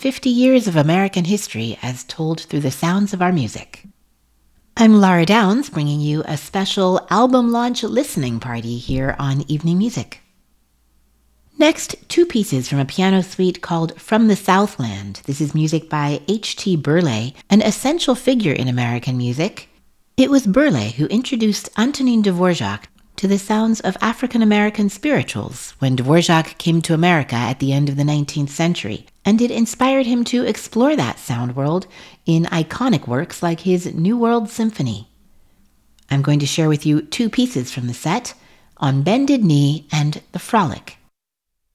50 years of American history as told through the sounds of our music. I'm Laura Downs, bringing you a special album launch listening party here on Evening Music. Next, two pieces from a piano suite called From the Southland. This is music by H.T. Burleigh, an essential figure in American music. It was Burleigh who introduced Antonin Dvorak to the sounds of African-American spirituals when Dvorak came to America at the end of the 19th century, and it inspired him to explore that sound world in iconic works like his New World Symphony. I'm going to share with you two pieces from the set, On Bended Knee and The Frolic.